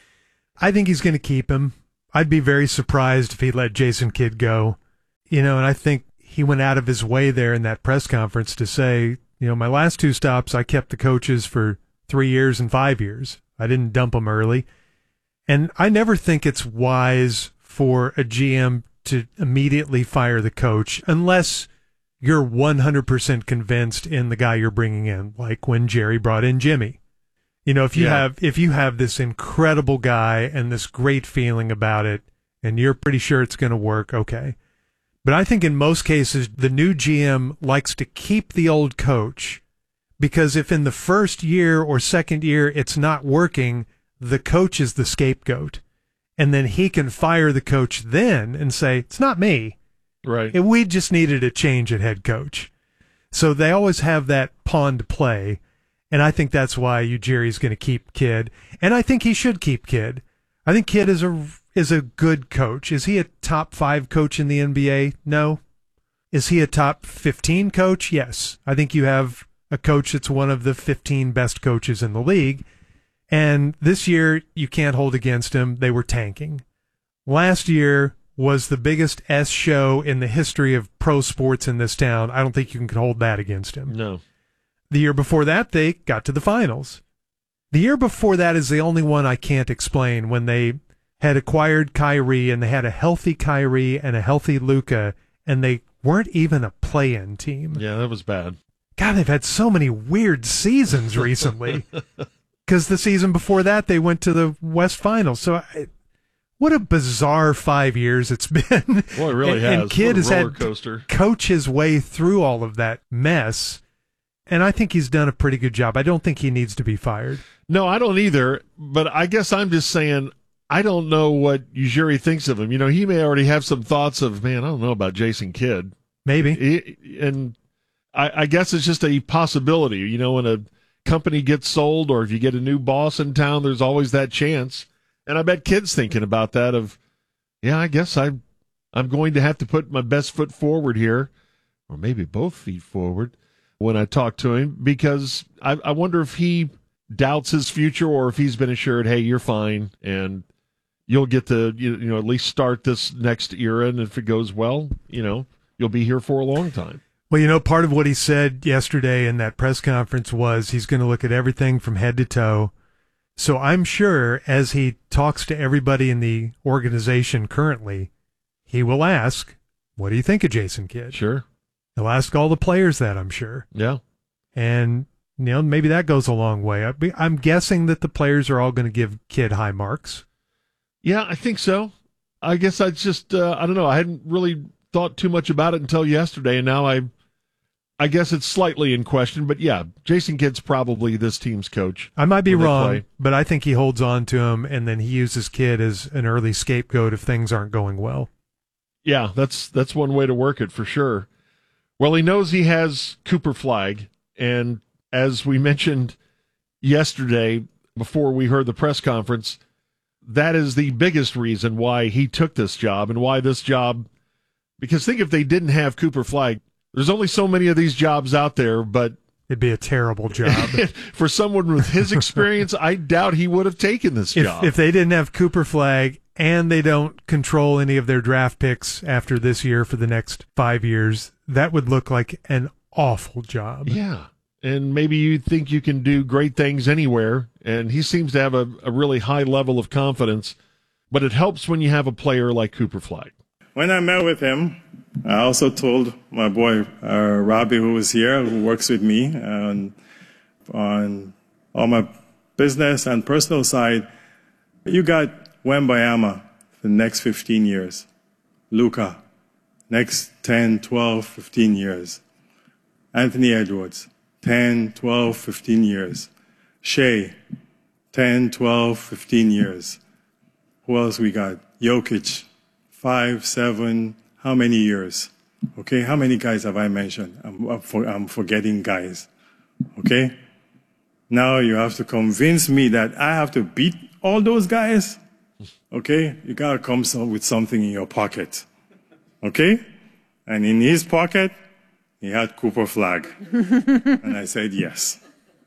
I think he's going to keep him. I'd be very surprised if he let Jason Kidd go. You know, and I think he went out of his way there in that press conference to say, you know, my last two stops, I kept the coaches for three years and five years. I didn't dump them early. And I never think it's wise for a G M to immediately fire the coach unless you're one hundred percent convinced in the guy you're bringing in, like when Jerry brought in Jimmy. You know, if you Yeah. have if you have this incredible guy and this great feeling about it, and you're pretty sure it's going to work, okay. But I think in most cases, the new G M likes to keep the old coach because if in the first year or second year it's not working, the coach is the scapegoat. And then he can fire the coach then and say, it's not me. Right. We just needed a change at head coach. So they always have that pawn to play. And I think that's why Ujiri's going to keep Kidd. And I think he should keep Kidd. I think Kidd is a is a good coach. Is he a top five coach in the N B A? No. Is he a top fifteen coach? Yes. I think you have a coach that's one of the fifteen best coaches in the league. And this year, you can't hold against him. They were tanking. Last year was the biggest S show in the history of pro sports in this town. I don't think you can hold that against him. No. The year before that, they got to the finals. The year before that is the only one I can't explain, when they had acquired Kyrie and they had a healthy Kyrie and a healthy Luka, and they weren't even a play-in team. Yeah, that was bad. God, they've had so many weird seasons recently. Because the season before that, they went to the West Finals. So I, what a bizarre five years it's been. Well, it really and, has. And Kidd What a has roller had coaster. to coach his way through all of that mess. And I think he's done a pretty good job. I don't think he needs to be fired. No, I don't either. But I guess I'm just saying, I don't know what Ujiri thinks of him. You know, he may already have some thoughts of, man, I don't know about Jason Kidd. Maybe. He, and I, I guess it's just a possibility. You know, when a company gets sold or if you get a new boss in town, there's always that chance. And I bet Kidd's thinking about that of, yeah, I guess I, I'm going to have to put my best foot forward here, or maybe both feet forward when I talk to him, because I, I wonder if he doubts his future or if he's been assured, hey, you're fine and you'll get to, you know, at least start this next era. And if it goes well, you know, you'll be here for a long time. Well, you know, part of what he said yesterday in that press conference was he's going to look at everything from head to toe. So I'm sure as he talks to everybody in the organization currently, he will ask, what do you think of Jason Kidd? Sure. He'll ask all the players that, I'm sure. Yeah. And, you know, maybe that goes a long way. I- I'm guessing that the players are all going to give Kidd high marks. Yeah, I think so. I guess I just, uh, I don't know. I hadn't really thought too much about it until yesterday, and now I I guess it's slightly in question. But yeah, Jason Kidd's probably this team's coach. I might be when they wrong, play. but I think he holds on to him, and then he uses Kidd as an early scapegoat if things aren't going well. Yeah, that's that's one way to work it for sure. Well, he knows he has Cooper Flag, and as we mentioned yesterday before we heard the press conference, that is the biggest reason why he took this job and why this job, because think if they didn't have Cooper Flag, there's only so many of these jobs out there, but it'd be a terrible job. For someone with his experience, I doubt he would have taken this If, job. if they didn't have Cooper Flag and they don't control any of their draft picks after this year for the next five years, that would look like an awful job. Yeah. And maybe you think you can do great things anywhere, and he seems to have a, a really high level of confidence, but it helps when you have a player like Cooper Flag. When I met with him, I also told my boy, uh, Robbie, who was here, who works with me on, on all my business and personal side, you got Wembanyama for the next fifteen years. Luka, next ten, twelve, fifteen years. Anthony Edwards, ten, twelve, fifteen years. Shea, ten, twelve, fifteen years. Who else we got? Jokic, five, seven, how many years? Okay, how many guys have I mentioned? I'm, I'm, for, I'm forgetting guys. Okay? Now you have to convince me that I have to beat all those guys? Okay? You got to come with something in your pocket. Okay? And in his pocket, he had Cooper Flagg. And I said, yes.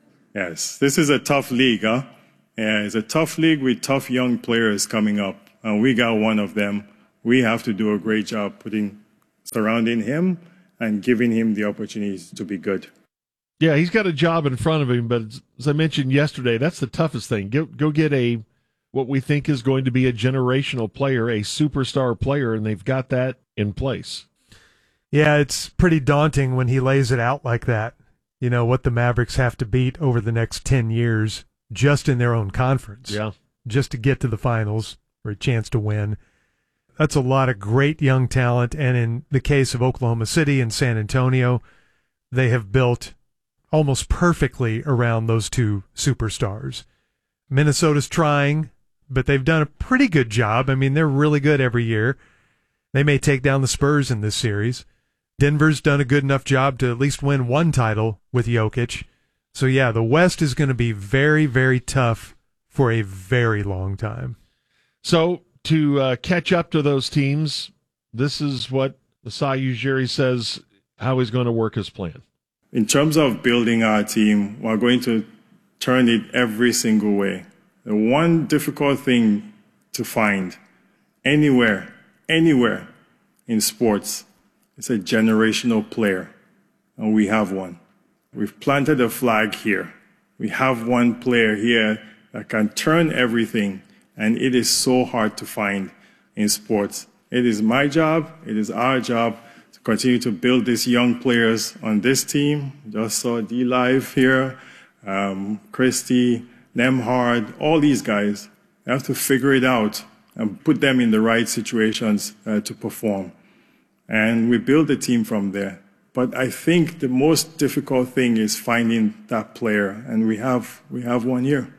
Yes. This is a tough league, huh? Yeah, it's a tough league with tough young players coming up. And we got one of them. We have to do a great job putting, surrounding him and giving him the opportunities to be good. Yeah, he's got a job in front of him, but as I mentioned yesterday, that's the toughest thing. Go, go get a what we think is going to be a generational player, a superstar player, and they've got that in place. Yeah, it's pretty daunting when he lays it out like that. You know, what the Mavericks have to beat over the next ten years just in their own conference. Yeah. Just to get to the finals or a chance to win. That's a lot of great young talent, and in the case of Oklahoma City and San Antonio, they have built almost perfectly around those two superstars. Minnesota's trying, but they've done a pretty good job. I mean, they're really good every year. They may take down the Spurs in this series. Denver's done a good enough job to at least win one title with Jokic. So, yeah, the West is going to be very, very tough for a very long time. So, to uh, catch up to those teams, this is what Masai Ujiri says how he's going to work his plan. In terms of building our team, we're going to turn it every single way. The one difficult thing to find anywhere, anywhere in sports is a generational player, and we have one. We've planted a flag here. We have one player here that can turn everything, and it is so hard to find in sports. It is my job, it is our job to continue to build these young players on this team. Just saw D Live here, um, Christy, Nemhard, all these guys. You have to figure it out and put them in the right situations uh, to perform. And we build the team from there. But I think the most difficult thing is finding that player, and we have we have one here.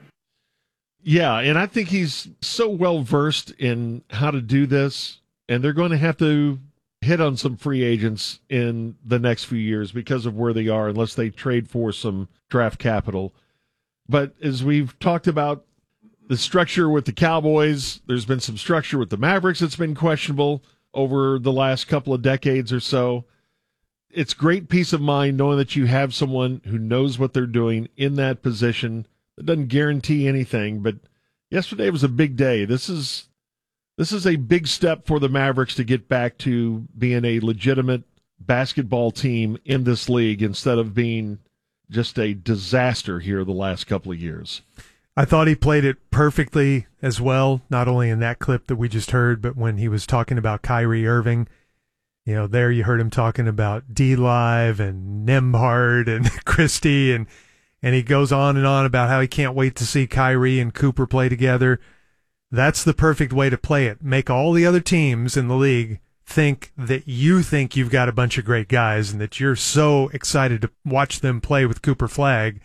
Yeah, and I think he's so well versed in how to do this, and they're going to have to hit on some free agents in the next few years because of where they are, unless they trade for some draft capital. But as we've talked about the structure with the Cowboys, there's been some structure with the Mavericks that's been questionable over the last couple of decades or so. It's great peace of mind knowing that you have someone who knows what they're doing in that position. It doesn't guarantee anything, but yesterday was a big day. This is this is a big step for the Mavericks to get back to being a legitimate basketball team in this league instead of being just a disaster here the last couple of years. I thought he played it perfectly as well, not only in that clip that we just heard, but when he was talking about Kyrie Irving. You know, there you heard him talking about D-Live and Nembhard and Christie, and and he goes on and on about how he can't wait to see Kyrie and Cooper play together. That's the perfect way to play it. Make all the other teams in the league think that you think you've got a bunch of great guys and that you're so excited to watch them play with Cooper Flagg.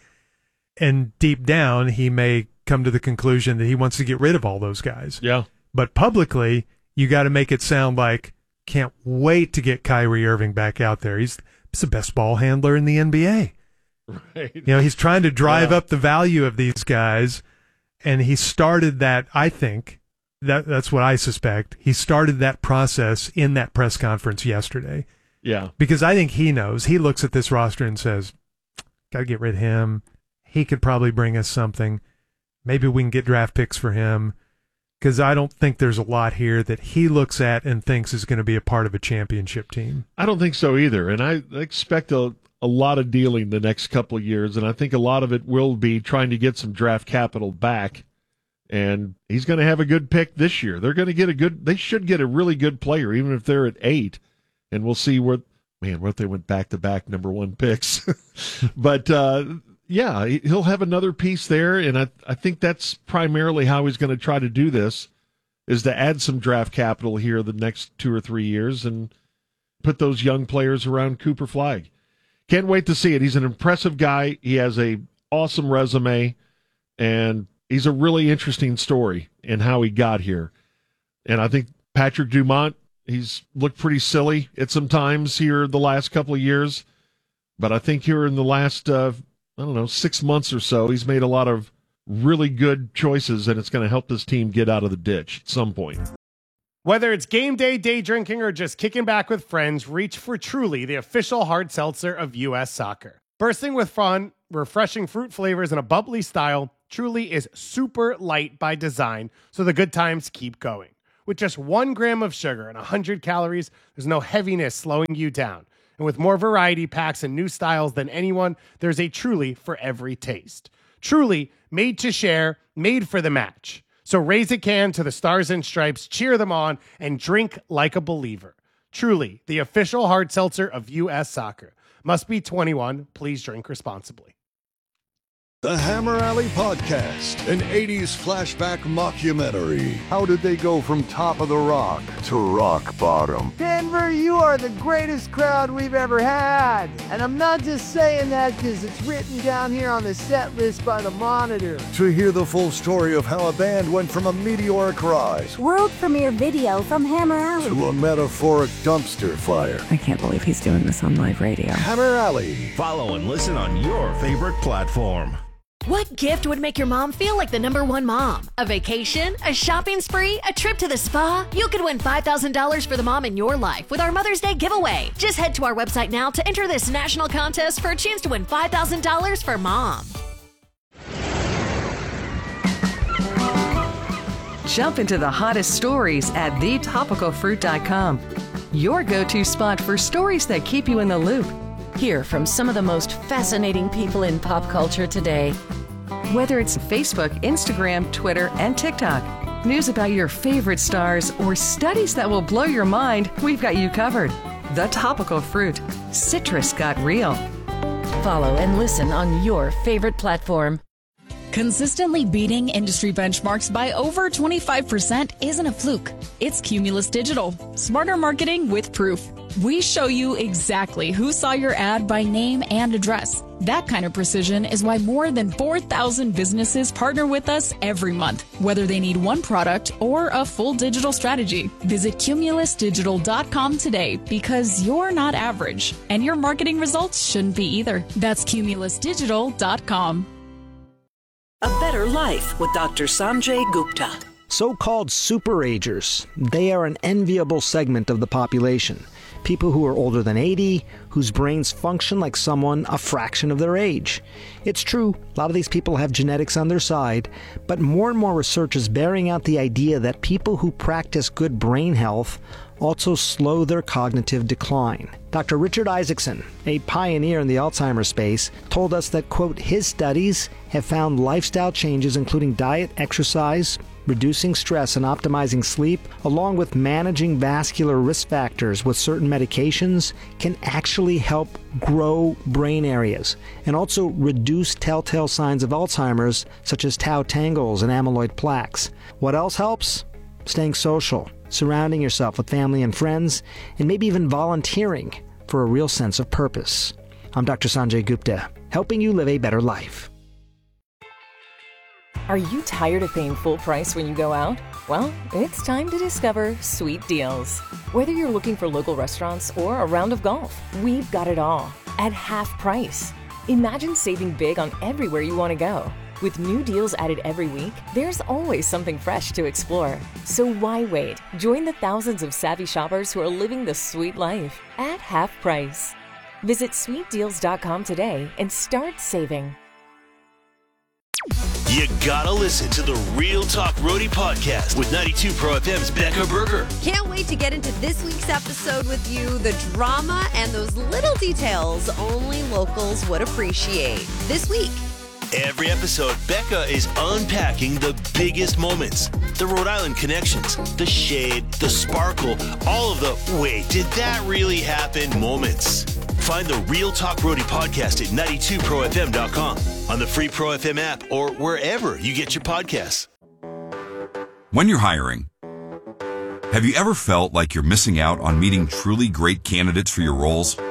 And deep down, he may come to the conclusion that he wants to get rid of all those guys. Yeah. But publicly, you got to make it sound like, can't wait to get Kyrie Irving back out there. He's, he's the best ball handler in the N B A. Right. You know, he's trying to drive yeah. up the value of these guys, and he started that, I think, that that's what I suspect. He started that process in that press conference yesterday. Yeah. Because I think he knows. He looks at this roster and says, got to get rid of him. He could probably bring us something. Maybe we can get draft picks for him. Because I don't think there's a lot here that he looks at and thinks is going to be a part of a championship team. I don't think so either. And I expect a, a lot of dealing the next couple of years. And I think a lot of it will be trying to get some draft capital back. And he's going to have a good pick this year. They're going to get a good, they should get a really good player, even if they're at eight. And we'll see what, man, what if they went back to back number one picks. But, uh, yeah, he'll have another piece there, and I, I think that's primarily how he's going to try to do this, is to add some draft capital here the next two or three years and put those young players around Cooper Flagg. Can't wait to see it. He's an impressive guy. He has a awesome resume, and he's a really interesting story in how he got here. And I think Patrick Dumont, he's looked pretty silly at some times here the last couple of years. But I think here in the last, uh, I don't know, six months or so, he's made a lot of really good choices, and it's going to help this team get out of the ditch at some point. Whether it's game day, day drinking, or just kicking back with friends, reach for Truly, the official hard seltzer of U S Soccer. Bursting with fun, refreshing fruit flavors, and a bubbly style, Truly is super light by design, so the good times keep going. With just one gram of sugar and one hundred calories, there's no heaviness slowing you down. And with more variety packs and new styles than anyone, there's a Truly for every taste. Truly, made to share, made for the match. So raise a can to the Stars and Stripes, cheer them on, and drink like a believer. Truly, the official hard seltzer of U S Soccer. Must be twenty-one. Please drink responsibly. The Hammer Alley Podcast, an eighties flashback mockumentary. How did they go from top of the rock to rock bottom? Denver, you are the greatest crowd we've ever had. And I'm not just saying that because it's written down here on the set list by the Monitor. To hear the full story of how a band went from a meteoric rise, world premiere video from Hammer Alley, to a metaphoric dumpster fire. I can't believe he's doing this on live radio. Hammer Alley. Follow and listen on your favorite platform. What gift would make your mom feel like the number one mom? A vacation? A shopping spree? A trip to the spa? You could win five thousand dollars for the mom in your life with our Mother's Day giveaway. Just head to our website now to enter this national contest for a chance to win five thousand dollars for mom. Jump into the hottest stories at the topical fruit dot com. Your go-to spot for stories that keep you in the loop. Hear from some of the most fascinating people in pop culture today. Whether it's Facebook, Instagram, Twitter, and TikTok, news about your favorite stars, or studies that will blow your mind, we've got you covered. The Topical Fruit. Citrus got real. Follow and listen on your favorite platform. Consistently beating industry benchmarks by over twenty-five percent isn't a fluke. It's Cumulus Digital. Smarter marketing with proof. We show you exactly who saw your ad by name and address. That kind of precision is why more than four thousand businesses partner with us every month, whether they need one product or a full digital strategy. Visit cumulus digital dot com today because you're not average, and your marketing results shouldn't be either. That's cumulus digital dot com. A Better Life with Doctor Sanjay Gupta. So-called superagers. They are an enviable segment of the population. People who are older than eighty, whose brains function like someone a fraction of their age. It's true, a lot of these people have genetics on their side, but more and more research is bearing out the idea that people who practice good brain health also slow their cognitive decline. Doctor Richard Isaacson, a pioneer in the Alzheimer's space, told us that, quote, his studies have found lifestyle changes including diet, exercise, reducing stress and optimizing sleep, along with managing vascular risk factors with certain medications, can actually help grow brain areas and also reduce telltale signs of Alzheimer's, such as tau tangles and amyloid plaques. What else helps? Staying social, surrounding yourself with family and friends, and maybe even volunteering for a real sense of purpose. I'm Doctor Sanjay Gupta, helping you live a better life. Are you tired of paying full price when you go out? Well, it's time to discover Sweet Deals. Whether you're looking for local restaurants or a round of golf, we've got it all at half price. Imagine saving big on everywhere you want to go. With new deals added every week, there's always something fresh to explore. So why wait? Join the thousands of savvy shoppers who are living the sweet life at half price. Visit sweet deals dot com today and start saving. You gotta listen to the Real Talk Roadie podcast with ninety-two Pro F M's Becca Berger. Can't wait to get into this week's episode with you. The drama and those little details only locals would appreciate. This week. Every episode, Becca is unpacking the biggest moments. The Rhode Island connections, the shade, the sparkle, all of the wait, did that really happen moments. Find the Real Talk Roadie podcast at ninety-two pro f m dot com, on the free Pro F M app, or wherever you get your podcasts. When you're hiring, have you ever felt like you're missing out on meeting truly great candidates for your roles?